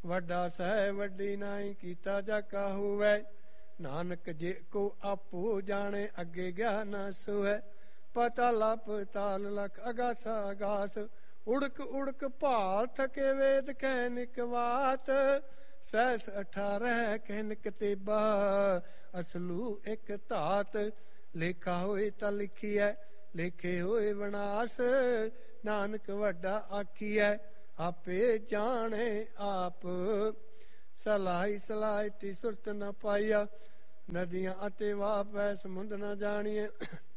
ਵੱਡਾ ਸਹਿ ਵੱਡੀ ਨਾਈ ਕੀਤਾ ਜਾਕਾ ਹੋਵੇ। ਨਾਨਕ ਜੇ ਕੋ ਆਪੋ ਜਾਣੇ ਅੱਗੇ ਗਿਆ ਨਾ ਸੋਹੈ। ਪਤਾਲ ਪਤਾਲ ਲਖ ਅਗਾਸਾ ਅਗਾਸ ਉੜਕ ਉੜਕ ਭਾਲ ਥਕੇ ਵੇਦ ਕਹਿ ਨਿਕਵਾਤ। ਸਹਿਸ 18 ਕਹਿ ਨਿਕਤੇਬਾ ਅਸਲੂ ਇੱਕ ਧਾਤ। ਲੇਖਾ ਹੋਏ ਤਾਂ ਲਿਖੀਐ ਲੇਖੇ ਹੋਏ ਵਿਨਾਸ਼। ਨਾਨਕ ਵੱਡਾ ਆਖੀਐ ਆਪੇ ਜਾਣੇ ਆਪ। ਸਲਾਈ ਸਲਾਈ ਤੀ ਸੁਰਤ ਨ ਪਾਈਆ ਨਦੀਆਂ ਅਤੇ ਵਾਹ ਪੈ ਸਮੁੰਦ ਨ ਜਾਣੀਏ।